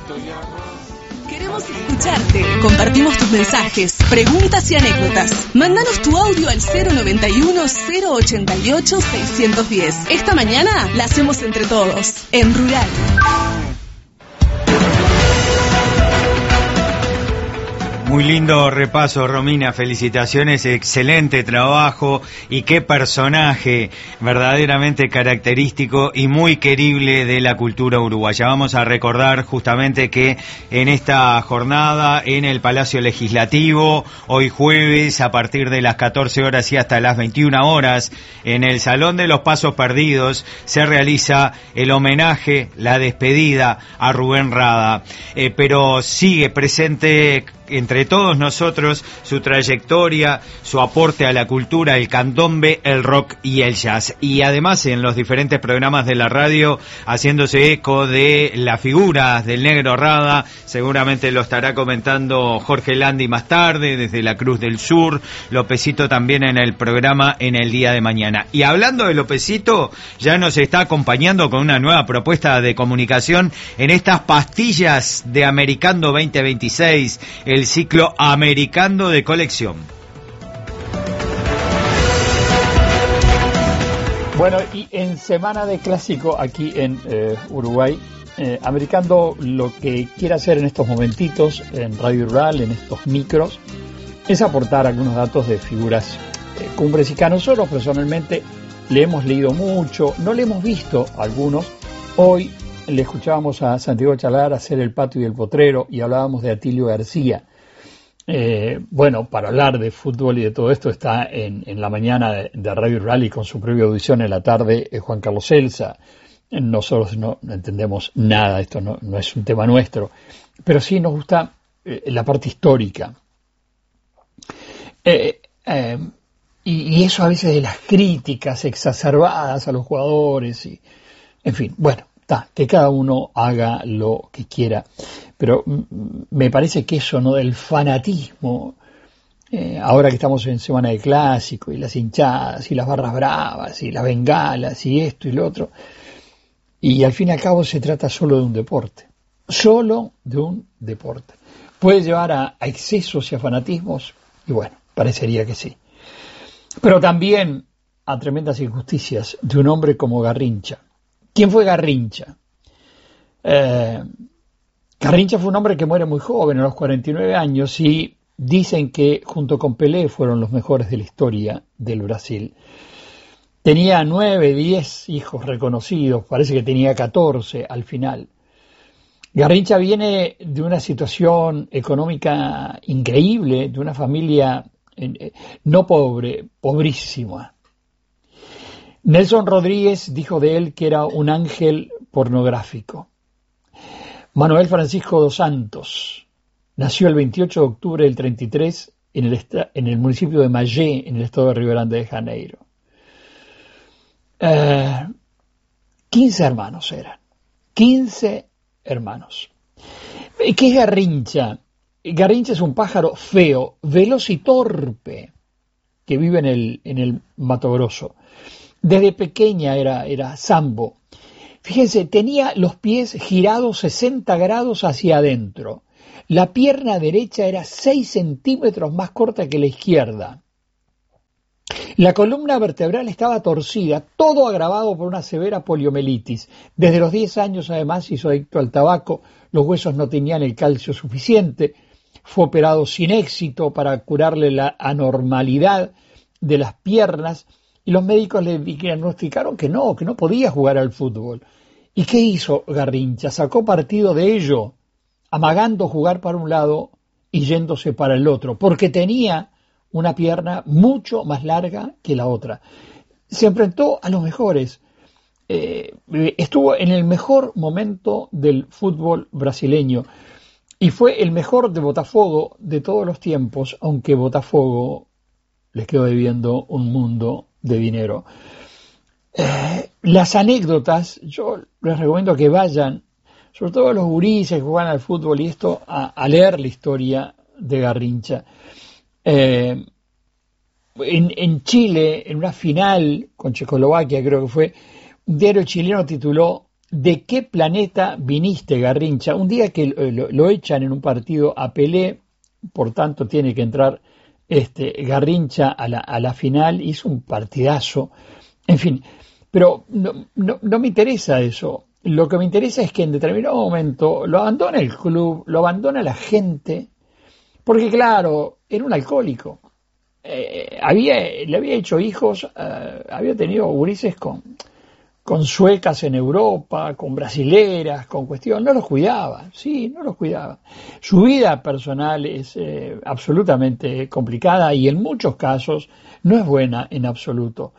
Queremos escucharte. Compartimos tus mensajes, preguntas y anécdotas. Mándanos tu audio al 091-088-610. Esta mañana la hacemos entre todos, en Rural. Muy lindo repaso, Romina, felicitaciones, excelente trabajo y qué personaje verdaderamente característico y muy querible de la cultura uruguaya. Vamos a recordar justamente que en esta jornada en el Palacio Legislativo, hoy jueves a partir de las 14 horas y hasta las 21 horas, en el Salón de los Pasos Perdidos se realiza el homenaje, la despedida a Rubén Rada, pero sigue presente entre todos nosotros su trayectoria, su aporte a la cultura, el candombe, el rock y el jazz. Y además en los diferentes programas de la radio haciéndose eco de la figura del Negro Rada, seguramente lo estará comentando Jorge Landi más tarde desde la Cruz del Sur, Lopecito también en el programa en el día de mañana. Y hablando de Lopecito, ya nos está acompañando con una nueva propuesta de comunicación en estas pastillas de Americando 2026, el ciclo Americando de colección. Bueno, y en semana de clásico aquí en Uruguay, Americando lo que quiere hacer en estos momentitos en Radio Rural, en estos micros, es aportar algunos datos de figuras cumbres y que a nosotros personalmente le hemos leído mucho, no le hemos visto algunos. Hoy le escuchábamos a Santiago Chalar hacer El Pato y el Potrero y hablábamos de Atilio García. Bueno, para hablar de fútbol y de todo esto está en la mañana de Radio Rural y con su previa audición en la tarde Juan Carlos Celsa. Nosotros no entendemos nada, esto no es un tema nuestro, pero sí nos gusta la parte histórica. Y eso a veces de las críticas exacerbadas a los jugadores, y, en fin, bueno, que cada uno haga lo que quiera. Pero me parece que eso, ¿no?, del fanatismo, ahora que estamos en semana de clásico, y las hinchadas, y las barras bravas, y las bengalas, y esto y lo otro, y al fin y al cabo se trata solo de un deporte. Solo de un deporte. ¿Puede llevar a excesos y a fanatismos? Y bueno, parecería que sí. Pero también a tremendas injusticias de un hombre como Garrincha. ¿Quién fue Garrincha? Garrincha fue un hombre que muere muy joven, a los 49 años, y dicen que junto con Pelé fueron los mejores de la historia del Brasil. Tenía 9, 10 hijos reconocidos, parece que tenía 14 al final. Garrincha viene de una situación económica increíble, de una familia no pobre, pobrísima. Nelson Rodríguez dijo de él que era un ángel pornográfico. Manuel Francisco dos Santos nació el 28 de octubre del 33 en el municipio de Magé, en el estado de Río Grande de Janeiro. 15 hermanos eran. 15 hermanos. ¿Qué es Garrincha? Garrincha es un pájaro feo, veloz y torpe, que vive en el Mato Grosso. Desde pequeña era sambo. Fíjense, tenía los pies girados 60 grados hacia adentro. La pierna derecha era 6 centímetros más corta que la izquierda. La columna vertebral estaba torcida, todo agravado por una severa poliomielitis. Desde los 10 años, además, hizo adicto al tabaco, los huesos no tenían el calcio suficiente, fue operado sin éxito para curarle la anormalidad de las piernas, y los médicos le diagnosticaron que no podía jugar al fútbol. ¿Y qué hizo Garrincha? Sacó partido de ello, amagando jugar para un lado y yéndose para el otro, porque tenía una pierna mucho más larga que la otra. Se enfrentó a los mejores. Estuvo en el mejor momento del fútbol brasileño y fue el mejor de Botafogo de todos los tiempos, aunque Botafogo les quedó debiendo un mundo de dinero. Las anécdotas, yo les recomiendo que vayan, sobre todo a los gurises que juegan al fútbol y esto, a leer la historia de Garrincha. En Chile, en una final con Checoslovaquia, creo que fue, un diario chileno tituló ¿de qué planeta viniste, Garrincha? Un día que lo echan en un partido a Pelé, por tanto tiene que entrar Garrincha a la final, hizo un partidazo, en fin, pero no me interesa eso. Lo que me interesa es que en determinado momento lo abandona el club, lo abandona la gente, porque claro, era un alcohólico. Le había hecho hijos, había tenido gurises con suecas en Europa, con brasileras, con cuestiones, no los cuidaba, sí, no los cuidaba. Su vida personal es absolutamente complicada y en muchos casos no es buena en absoluto.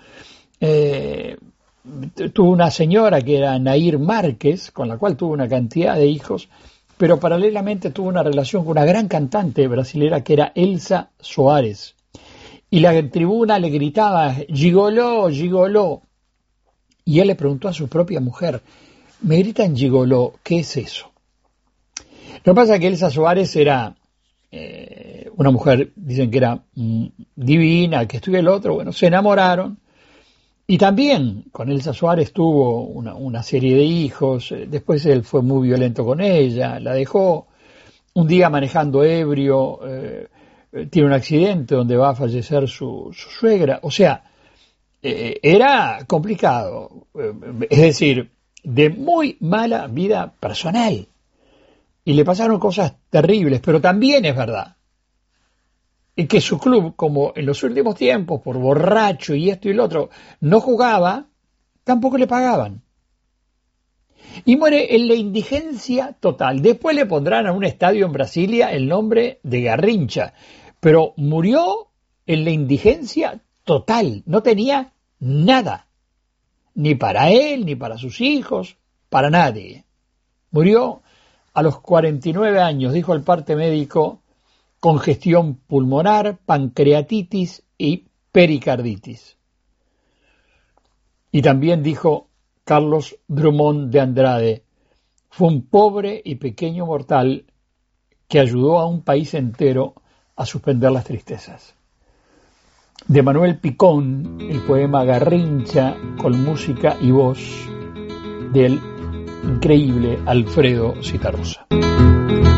Tuvo una señora que era Nair Márquez, con la cual tuvo una cantidad de hijos, pero paralelamente tuvo una relación con una gran cantante brasilera que era Elsa Soares. Y la tribuna le gritaba, gigoló, gigoló. Y él le preguntó a su propia mujer, me gritan gigoló, ¿qué es eso? Lo que pasa es que Elsa Soares era una mujer, dicen que era divina, que esto y el otro, bueno, se enamoraron. Y también con Elsa Soares tuvo una serie de hijos, después él fue muy violento con ella, la dejó. Un día manejando ebrio, tiene un accidente donde va a fallecer su suegra. O sea, era complicado, es decir, de muy mala vida personal. Y le pasaron cosas terribles, pero también es verdad que su club, como en los últimos tiempos, por borracho y esto y lo otro, no jugaba, tampoco le pagaban. Y muere en la indigencia total. Después le pondrán a un estadio en Brasilia el nombre de Garrincha, pero murió en la indigencia total. No tenía nada, ni para él, ni para sus hijos, para nadie. Murió a los 49 años, dijo el parte médico, congestión pulmonar, pancreatitis y pericarditis. Y también dijo Carlos Drummond de Andrade, fue un pobre y pequeño mortal que ayudó a un país entero a suspender las tristezas. De Manuel Picón, el poema Garrincha, con música y voz del increíble Alfredo Zitarrosa.